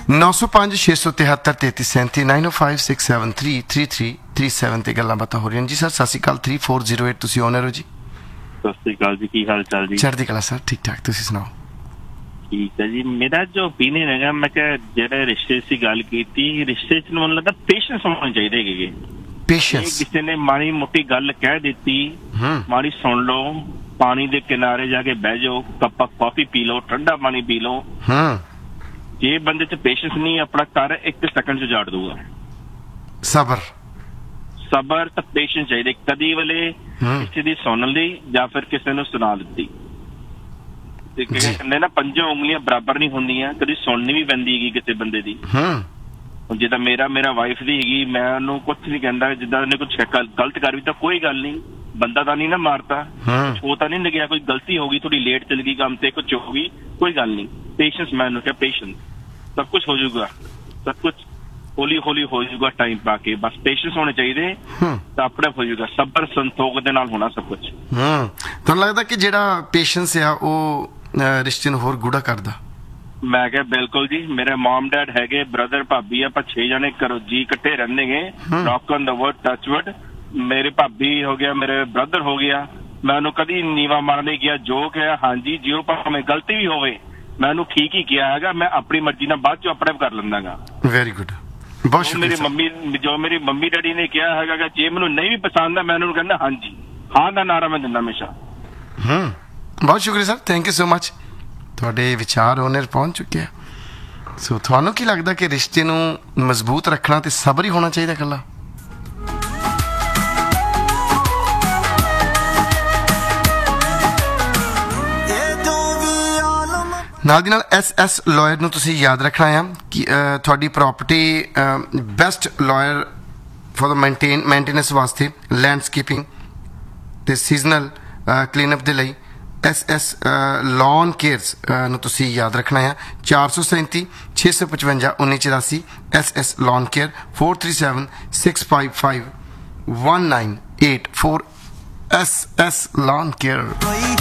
905 673 3337 905 673 3337 ਤੇ ਗੱਲਾਂ ਬਾਤਾਂ ਹੋ ਰਹੀਆਂ ਜੀ ਸਰ। ਸਤਿ ਸ਼੍ਰੀ ਅਕਾਲ। 3408 ਤੁਸੀਂ ਓਨਰ ਹੋ ਜੀ? ਸਤਿ ਸ੍ਰੀ ਅਕਾਲ ਜੀ, ਕੀ ਹਾਲ ਚਾਲ ਜੀ? ਚੜ੍ਹਦੀ ਕਲਾ ਸਰ, ਠੀਕ ਠਾਕ, ਤੁਸੀਂ ਸੁਣਾਓ? ਠੀਕ ਹੈ ਜੀ। ਮੇਰਾ ਜੋ ਓਪੀਨੀਅਨ ਹੈਗਾ, ਮੈਂ ਕਿਹਾ ਜਿਹੜੇ ਰਿਸ਼ਤੇ ਦੀ ਗੱਲ ਕੀਤੀ, ਰਿਸ਼ਤੇ 'ਚ ਮੈਨੂੰ ਲੱਗਦਾ ਪੇਸ਼ੈਂਸ ਹੋਣਾ ਚਾਹੀਦਾ ਹੈਗੇ। ਪੇਸ਼ੈਂਸ। ਕਿਸੇ ਨੇ ਮਾੜੀ ਮੋਟੀ ਗੱਲ ਕਹਿ ਦਿੱਤੀ, ਮਾੜੀ ਸੁਣ ਲਓ, ਪਾਣੀ ਦੇ ਕਿਨਾਰੇ ਜਾ ਕੇ ਬਹਿ ਜਾਓ, ਕੱਪ ਕਾਫੀ ਪੀ ਲਓ, ਠੰਡਾ ਪਾਣੀ ਪੀ ਲਓ। ਜੇ ਬੰਦੇ 'ਚ ਪੇਸ਼ੈਂਸ ਨਹੀਂ, ਆਪਣਾ ਘਰ 1 ਸੈਕਿੰਡ 'ਚ ਉਜਾੜ ਦੂਗਾ। ਸਬਰ ਤੇ ਪੇਸ਼ੈਂਸ ਚਾਹੀਦੇ। ਕਦੀ ਵੇਲੇ ਕਿਸੇ ਦੀ ਸੁਣ ਲਈ ਜਾਂ ਫਿਰ ਕਿਸੇ ਨੂੰ ਸੁਣਾ ਦਿੱਤੀ। ਕਹਿੰਦੇ ਨਾ, 5 ਉਂਗਲੀਆਂ ਬਰਾਬਰ ਨਹੀਂ ਹੁੰਦੀਆਂ, ਕਦੀ ਸੁਣਨੀ ਵੀ ਪੈਂਦੀ ਹੈਗੀ ਕਿਸੇ ਬੰਦੇ ਦੀ। ਜਿੱਦਾਂ ਮੇਰਾ ਵਾਈਫ ਦੀ ਹੈਗੀ, ਮੈਂ ਉਹਨੂੰ ਕੁਛ ਨਹੀਂ ਕਹਿੰਦਾ। ਜਿੱਦਾਂ ਉਹਨੇ ਕੁਛ ਗਲਤ ਕਰ ਵੀ ਤਾਂ ਕੋਈ ਗੱਲ ਨਹੀਂ, ਬੰਦਾ ਤਾਂ ਨਹੀਂ ਨਾ ਮਾਰਤਾ, ਉਹ ਤਾਂ ਨਹੀਂ ਲੱਗਿਆ, ਕੋਈ ਗਲਤੀ ਹੋ ਗਈ, ਥੋੜੀ ਲੇਟ ਚਲ ਗਈ ਕੰਮ ਤੇ, ਕੁਛ ਹੋ ਗਈ, ਕੋਈ ਗੱਲ ਨਹੀਂ। ਪੇਸ਼ੈਂਸ, ਮੈਂ ਉਹਨੂੰ ਕਿਹਾ ਪੇਸ਼ੈਂਸ, ਸਭ ਕੁਛ ਹੋ ਜਾਊਗਾ, ਸਭ ਕੁਛ ਹੌਲੀ ਹੌਲੀ ਹੋ ਜਾਊਗਾ ਟਾਈਮ ਪਾ ਕੇ। ਬਸ ਪੇਸ਼ੈਂਸ ਹੋਣੇ ਚਾਹੀਦੇ ਤਾਂ ਆਪਣੇ ਹੋ ਜਾਊਗਾ। ਸਬਰ ਸੰਤੋਖ ਦੇ ਨਾਲ ਹੋਣਾ ਸਭ ਕੁਛ। ਤੁਹਾਨੂੰ ਲੱਗਦਾ ਕਿ ਜਿਹੜਾ ਪੇਸ਼ੈਂਸ ਆ ਉਹ ਰਿਸ਼ਤੇ ਨੂੰ ਹੋਰ ਗੂੜਾ ਕਰਦਾ? ਮੈਂ ਕਿਹਾ ਬਿਲਕੁਲ ਜੀ। ਮੇਰੇ ਮਮ ਡੈਡ ਹੈਗੇ, ਬ੍ਰਦਰ ਭਾਬੀ, ਆਪਾਂ 6 ਜਣੇ ਘਰੋਂ ਜੀ ਇਕੱਠੇ ਰਹਿੰਦੇ ਗੇ। ਨੌਕ on the word, touch word. ਮੇਰੇ ਭਾਬੀ ਹੋ ਗਿਆ, ਮੇਰੇ ਬ੍ਰਦਰ ਹੋ ਗਿਆ, ਮੈਂ ਉਹਨੂੰ ਕਦੀ ਨੀਵਾ ਮਾਰਨ ਨਹੀਂ ਗਿਆ। ਜੋ ਕਿਹਾ ਹਾਂਜੀ, ਜਿਉ ਭਾਵੇਂ ਗਲਤੀ ਵੀ ਹੋਵੇ, ਮੈਂ ਉਹਨੂੰ ਠੀਕ ਹੀ ਕਿਹਾ ਹੈਗਾ। ਮੈਂ ਆਪਣੀ ਮਰਜ਼ੀ ਨਾਲ ਬਾਅਦ ਚੋਂ ਆਪਣੇ ਕਰ ਲੈਂਦਾ ਗਾ। ਵੈਰੀ ਗੁੱਡ, ਬਹੁਤ ਸ਼ੁਕਰੀਆ। ਮੇਰੀ ਮੰਮੀ ਡੈਡੀ ਨੇ ਕਿਹਾ ਹੈਗਾ, ਜੇ ਮੈਨੂੰ ਨਹੀਂ ਵੀ ਪਸੰਦ ਆ, ਮੈਂ ਉਹਨੂੰ ਕਹਿੰਦਾ ਹਾਂਜੀ, ਹਾਂ ਦਾ ਨਾਰਾ ਮੈਂ ਦਿੰਦਾ ਹਮੇਸ਼ਾ। ਬਹੁਤ ਸ਼ੁਕਰੀਆ sir, thank you so much. ਤੁਹਾਡੇ ਵਿਚਾਰ ਉਹਨੇ ਪਹੁੰਚ ਚੁੱਕੇ ਆ। ਸੋ ਤੁਹਾਨੂੰ ਕੀ ਲੱਗਦਾ ਕਿ ਰਿਸ਼ਤੇ ਨੂੰ ਮਜ਼ਬੂਤ ਰੱਖਣਾ ਤੇ ਸਬਰ ਹੀ ਹੋਣਾ ਚਾਹੀਦਾ ਇਕੱਲਾ? ਨਾਲ ਦੀ ਨਾਲ SS ਲਾਇਰ ਨੂੰ ਤੁਸੀਂ ਯਾਦ ਰੱਖਣਾ ਆ ਕਿ ਤੁਹਾਡੀ property best lawyer for the maintenance ਵਾਸਤੇ, ਲੈਂਡਸਕੇਪਿੰਗ ਤੇ ਸੀਜ਼ਨਲ ਕਲੀਨਅਪ ਦੇ ਲਈ SS ਲੌਨ ਕੇਅਰਸ ਨੂੰ ਤੁਸੀਂ ਯਾਦ ਰੱਖਣਾ ਆ। 437 655 1984 SS lawn care, 437 655 1984 SS lawn care.